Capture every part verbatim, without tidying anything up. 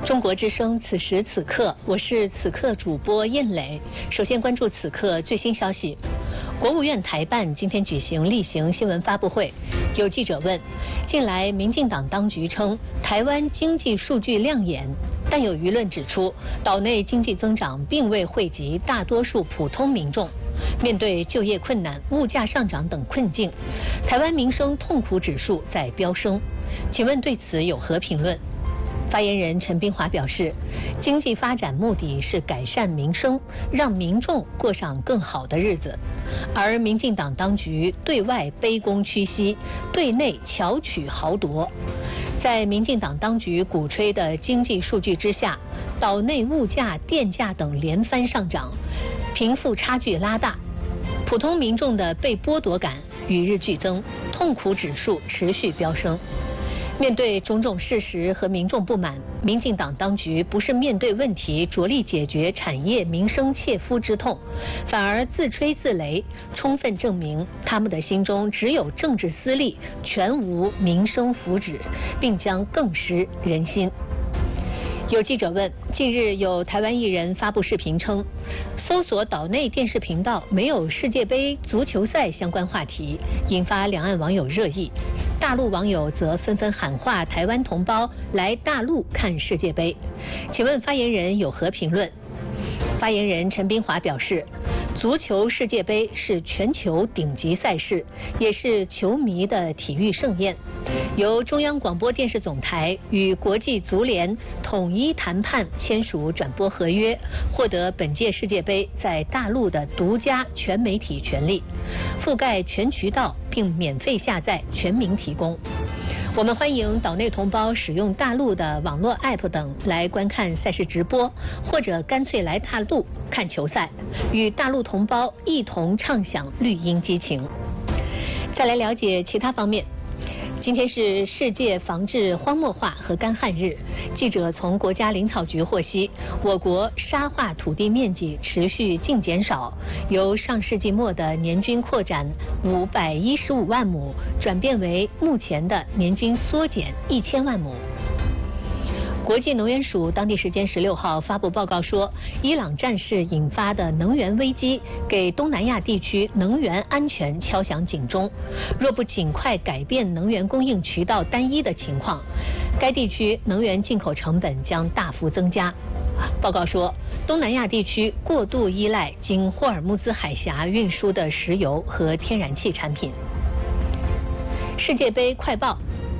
中国之声，此时此刻，我是此刻主播燕磊。首先关注此刻最新消息。国务院台办今天举行例行新闻发布会，有记者问：近来民进党当局称台湾经济数据亮眼，但有舆论指出，岛内经济增长并未惠及大多数普通民众。面对就业困难、物价上涨等困境，台湾民生痛苦指数在飙升。请问对此有何评论？发言人陈斌华表示，经济发展目的是改善民生，让民众过上更好的日子，而民进党当局对外卑躬屈膝，对内巧取豪夺。在民进党当局鼓吹的经济数据之下，岛内物价、电价等连番上涨，贫富差距拉大，普通民众的被剥夺感与日俱增，痛苦指数持续飙升。面对种种事实和民众不满，民进党当局不是面对问题着力解决产业民生切肤之痛，反而自吹自擂，充分证明他们的心中只有政治私利，全无民生福祉，并将更失人心。有记者问，近日有台湾艺人发布视频称，搜索岛内电视频道没有世界杯足球赛相关话题，引发两岸网友热议。大陆网友则纷纷喊话台湾同胞来大陆看世界杯。请问发言人有何评论？发言人陈斌华表示，足球世界杯是全球顶级赛事，也是球迷的体育盛宴。由中央广播电视总台与国际足联统一谈判签署转播合约，获得本届世界杯在大陆的独家全媒体权利，覆盖全渠道并免费下载，全民提供。我们欢迎岛内同胞使用大陆的网络 App 等来观看赛事直播，或者干脆来大陆看球赛，与大陆同胞一同畅享绿茵激情。再来了解其他方面。今天是世界防治荒漠化和干旱日。记者从国家林草局获悉，我国沙化土地面积持续净减少，由上世纪末的年均扩展五百一十五万亩，转变为目前的年均缩减一千万亩。国际能源署当地时间十六号发布报告说，伊朗战事引发的能源危机给东南亚地区能源安全敲响警钟。若不尽快改变能源供应渠道单一的情况，该地区能源进口成本将大幅增加。报告说，东南亚地区过度依赖经霍尔木兹海峡运输的石油和天然气产品。世界杯快报。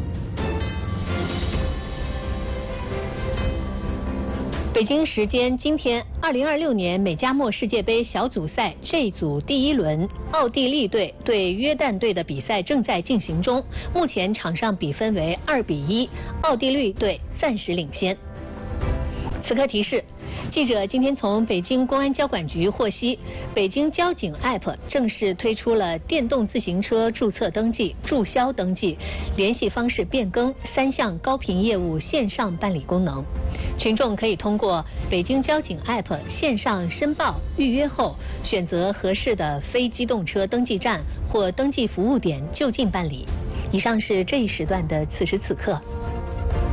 北京时间今天，二零二六年美加墨世界杯小组赛 J 组第一轮，奥地利队对约旦队的比赛正在进行中，目前场上比分为二比一，奥地利队暂时领先。此刻提示，记者今天从北京公安交管局获悉，北京交警 App 正式推出了电动自行车注册登记、注销登记、联系方式变更三项高频业务线上办理功能。群众可以通过北京交警 App 线上申报预约后，选择合适的非机动车登记站或登记服务点就近办理。以上是这一时段的此时此刻。